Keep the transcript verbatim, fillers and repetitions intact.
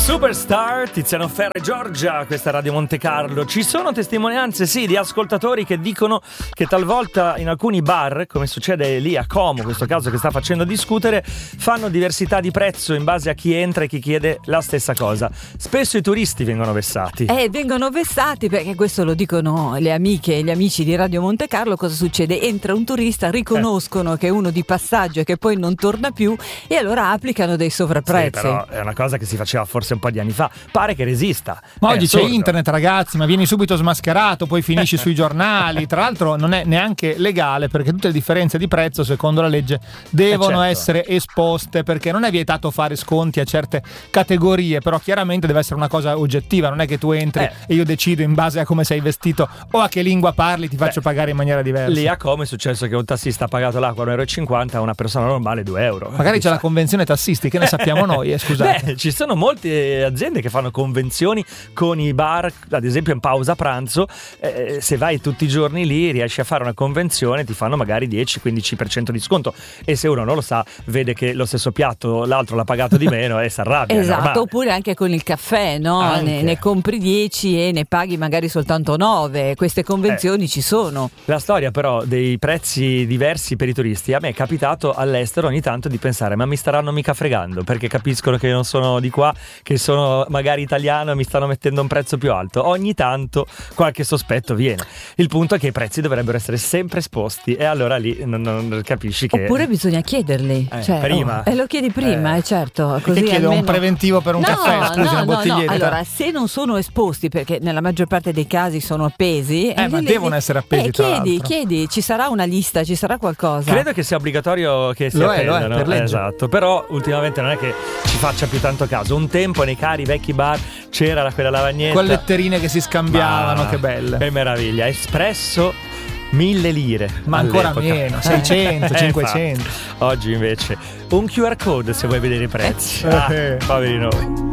Superstar, Tiziano Ferro e Giorgia, questa è Radio Monte Carlo. Ci sono testimonianze, sì, di ascoltatori che dicono che talvolta in alcuni bar, come succede lì a Como, questo caso che sta facendo discutere, fanno diversità di prezzo in base a chi entra e chi chiede la stessa cosa. Spesso i turisti vengono vessati. Eh, vengono vessati perché questo lo dicono le amiche e gli amici di Radio Monte Carlo. Cosa succede? Entra un turista, riconoscono eh. che è uno di passaggio e che poi non torna più e allora applicano dei sovrapprezzi. Sì, però è una cosa che si faceva forse un po' di anni fa, pare che resista. Ma è oggi assurdo. c'è internet, ragazzi, ma vieni subito smascherato, poi finisci sui giornali. Tra l'altro non è neanche legale, perché tutte le differenze di prezzo secondo la legge devono eh certo. essere esposte, perché non è vietato fare sconti a certe categorie, però chiaramente deve essere una cosa oggettiva, non è che tu entri eh. e io decido in base a come sei vestito o a che lingua parli ti faccio Beh, pagare in maniera diversa. Lì a Como è successo che un tassista ha pagato l'acqua un euro e cinquanta, a una persona normale due euro. Magari c'è la convenzione tassisti, che ne sappiamo noi, eh, scusate. Beh, ci sono molte aziende che fanno convenzioni con i bar, ad esempio in pausa pranzo, eh, se vai tutti i giorni lì riesci a fare una convenzione, ti fanno magari dieci quindici per cento di sconto, e se uno non lo sa vede che lo stesso piatto l'altro l'ha pagato di meno e si arrabbia. Esatto, oppure anche con il caffè, no? Ne, ne compri dieci e ne paghi magari soltanto nove. Queste convenzioni eh. ci sono. La storia però dei prezzi diversi per i turisti, a me è capitato all'estero ogni tanto di pensare ma mi staranno mica fregando, perché capiscono che non sono di qua, che sono magari italiano e mi stanno mettendo un prezzo più alto. Ogni tanto qualche sospetto viene. Il punto è che i prezzi dovrebbero essere sempre esposti e allora lì non, non capisci che... Oppure bisogna chiederli eh, cioè, prima oh, e lo chiedi prima, eh, eh certo, così che chiedo almeno... un preventivo per un no, caffè, scusi, no, una no, bottiglietta. no. Allora, se non sono esposti, perché nella maggior parte dei casi sono appesi, eh, ma li, devono essere appesi, eh, tra chiedi, l'altro. chiedi, ci sarà una lista, ci sarà qualcosa. Credo che sia obbligatorio che si lo è, lo è, appendano, per legge. Esatto, però ultimamente non è che ci faccia più tanto caso. Un tempo nei cari vecchi bar c'era quella lavagnetta con letterine che si scambiavano, ma, che belle, che meraviglia. Espresso mille lire, ma ancora all'epoca. meno, seicento, cinquecento. Oggi invece un Q R code se vuoi vedere i prezzi. Ah, poveri noi.